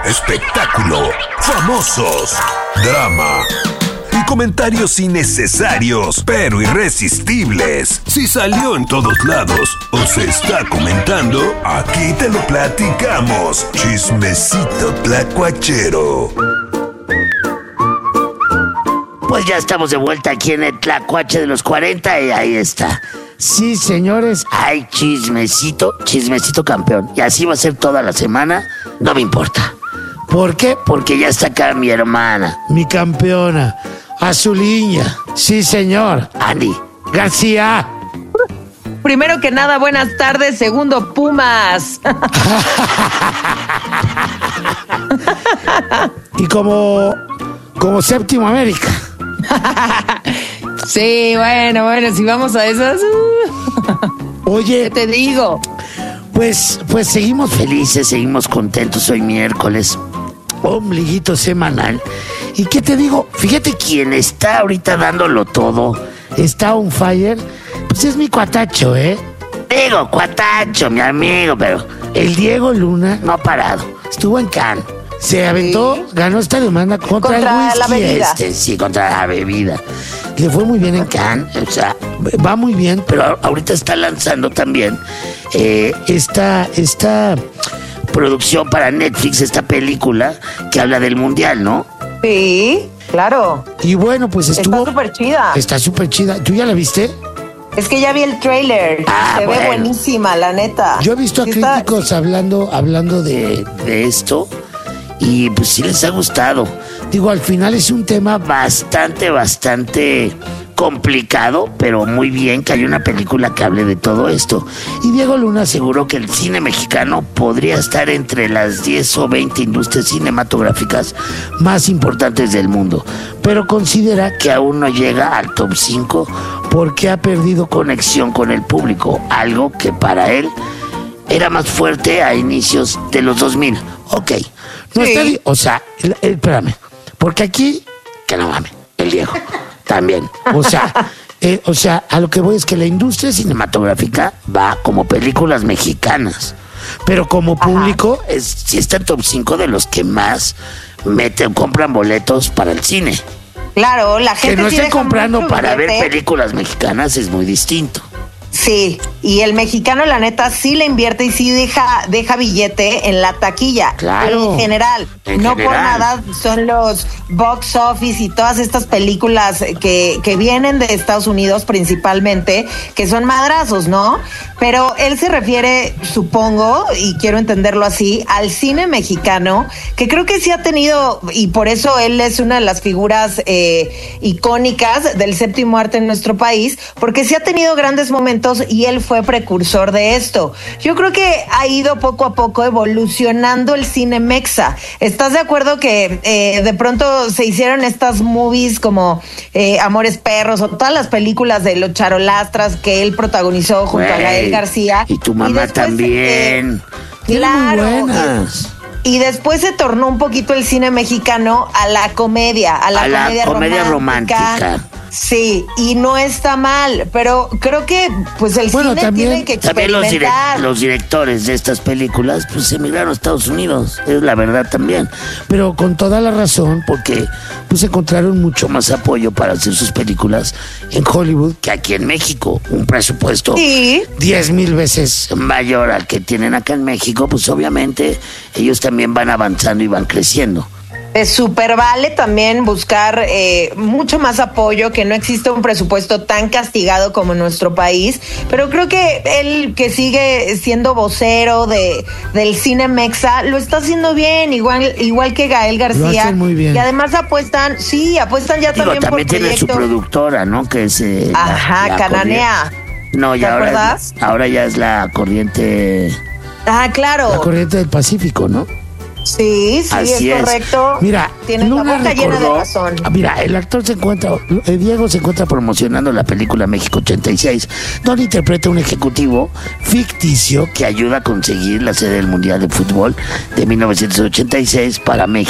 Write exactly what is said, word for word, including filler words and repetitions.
espectáculo, famosos, drama y comentarios innecesarios, pero irresistibles. Si salió en todos lados o se está comentando, aquí te lo platicamos. Chismecito tlacuachero. Pues ya estamos de vuelta aquí en el Tlacuache de los cuarenta y ahí está. Sí, señores. Hay chismecito, chismecito campeón. Y así va a ser toda la semana, no me importa. ¿Por qué? Porque ya está acá mi hermana. Mi campeona, Azuliña. Sí, señor. Andy García. Primero que nada, buenas tardes. Segundo, Pumas. Y como, como séptimo, América. Sí, bueno, bueno, si vamos a esas. Oye, ¿Qué te digo? pues, pues seguimos felices, seguimos contentos. Hoy miércoles, ombliguito semanal. ¿y qué te digo? Fíjate quién está ahorita dándolo todo. Está on fire. Pues es mi cuatacho, ¿eh? Digo, cuatacho, mi amigo, pero El Diego Luna no ha parado. estuvo en Cannes. Se aventó, Sí. ganó esta demanda contra, Contra el whisky la bebida. este. Sí, contra la bebida. Le fue muy bien en Cannes. O sea, Va muy bien, pero pero ahorita está lanzando también eh, esta, esta, producción para Netflix, esta película que habla del mundial, ¿no? Sí, claro. y bueno, pues estuvo. Está súper chida. Está súper chida. ¿Tú ya la viste? Es que ya vi el trailer. Ah, Se bueno. ve buenísima, la neta. Yo he visto a Sí está- críticos hablando, hablando de, De esto. Y pues sí les ha gustado. digo, al final es un tema Bastante, bastante complicado, pero muy bien que hay una película que hable de todo esto. Y Diego Luna aseguró que el cine mexicano podría estar entre las diez o veinte industrias cinematográficas más importantes del mundo, pero considera que aún no llega al top cinco porque ha perdido conexión con el público, algo que para él era más fuerte a inicios de los dos mil. Ok, No Sí. está bien. O sea, el- el- espérame. Porque aquí, que no mames, el Diego también. o sea, eh, o sea, a lo que voy es que la industria Cinematográfica va como películas mexicanas. pero como público, Es, si está en top cinco de los que más meten, compran boletos para el cine. Claro, la gente que no sí esté deja comprando mucho Para ver billete. películas mexicanas es muy distinto. Sí, y el mexicano, la neta, sí le invierte y sí deja, deja billete en la taquilla. Claro. En general. En no por general. nada son los box office y todas estas películas que, que vienen de Estados Unidos principalmente, que son madrazos, ¿no? Pero él se refiere, supongo, y quiero entenderlo así, al cine mexicano, que creo que sí ha tenido, y por eso él es una de las figuras eh, icónicas del séptimo arte en nuestro país, porque sí ha tenido grandes momentos y él fue precursor de esto. Yo creo que ha ido poco a poco evolucionando el cine mexa. ¿Estás de acuerdo que eh, de pronto se hicieron estas movies como eh, Amores Perros o todas las películas de los charolastras que él protagonizó junto a Güey, Gael García? Y tu mamá después, también. eh, Tiene muy claro. buenas. Y después se tornó un poquito el cine mexicano a la comedia, a la, A la comedia, comedia romántica. romántica. Sí, y no está mal, pero creo que pues el Bueno, cine también- tiene que También los, direc- experimentar. los directores de estas películas pues emigraron a Estados Unidos. Es la verdad también. pero con toda la razón, Porque pues encontraron mucho más apoyo para hacer sus películas en Hollywood que aquí en México. Un presupuesto Sí, diez mil veces. mayor al que tienen acá en México, pues obviamente ellos también van avanzando y van creciendo. es súper vale también buscar eh, mucho más apoyo, que no existe un presupuesto tan castigado como en nuestro país, pero creo que él, que sigue siendo vocero de del cine mexa, lo está haciendo bien, igual igual que Gael García. hacen muy bien. Y además apuestan, sí, apuestan ya Digo, también, también por tiene su proyectos. productora, ¿no? Que es eh, la- Ajá, la Cananea. corriente- No, ¿Te ya ahora, acuerdas? es- ahora ya es la corriente. Ah, claro. La corriente del Pacífico, ¿no? Sí, sí, Así es es. correcto. Mira, Tienes la Luna boca llena de recordó- razón. Ah, Mira, el actor se encuentra, eh, Diego se encuentra promocionando la película México ochenta y seis, donde interpreta un ejecutivo ficticio que ayuda a conseguir la sede del Mundial de Fútbol de mil novecientos ochenta y seis para México.